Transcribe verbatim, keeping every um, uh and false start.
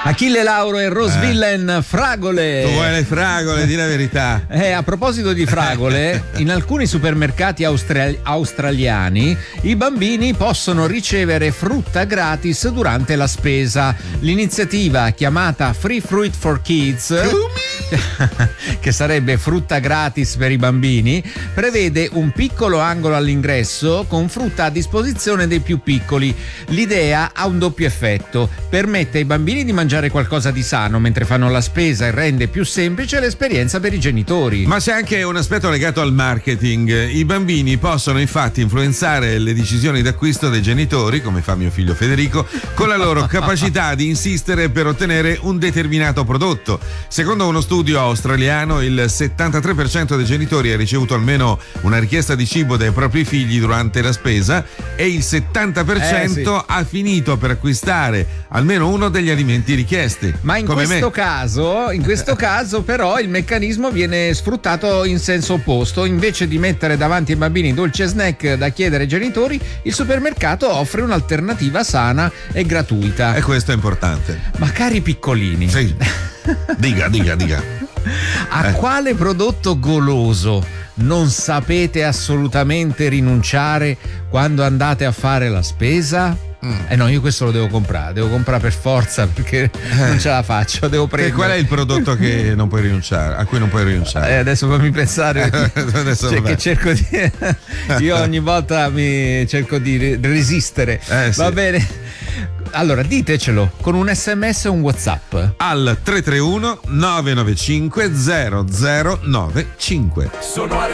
Achille Lauro e Rose eh. Villain, fragole. Tu vuoi le fragole, di la verità. Eh, a proposito di fragole, in alcuni supermercati austra- australiani i bambini possono ricevere frutta gratis durante la spesa. L'iniziativa, chiamata Free Fruit for Kids, che sarebbe frutta gratis per i bambini, prevede un piccolo angolo all'ingresso con frutta a disposizione dei più piccoli. L'idea ha un doppio effetto: permette ai bambini di mangiare qualcosa di sano mentre fanno la spesa e rende più semplice l'esperienza per i genitori. Ma c'è anche un aspetto legato al marketing. I bambini possono infatti influenzare le decisioni d'acquisto dei genitori, come fa mio figlio Federico, con la loro capacità di insistere per ottenere un determinato prodotto. Secondo uno studio australiano, il settantatré per cento dei genitori ha ricevuto almeno una richiesta di cibo dai propri figli durante la spesa e il settanta per cento eh, sì. ha finito per acquistare almeno uno degli alimenti richiesti. Ma in come questo me. caso, in questo caso però il meccanismo viene sfruttato in senso opposto. Invece di mettere davanti ai bambini dolci e snack da chiedere ai genitori, il supermercato offre un'alternativa sana e gratuita. E questo è importante. Ma cari piccolini, sì. dica, dica, dica. A eh. quale prodotto goloso non sapete assolutamente rinunciare quando andate a fare la spesa? Mm. Eh no, io questo lo devo comprare, devo comprare per forza perché eh. non ce la faccio, devo prendere. E qual è il prodotto che non puoi rinunciare, a cui non puoi rinunciare? Eh, adesso fammi pensare. adesso cioè, che cerco di io ogni volta mi cerco di resistere. Eh, sì. Va bene. Allora ditecelo con un sms o un WhatsApp al tre tre uno nove nove cinque zero zero nove cinque. Sono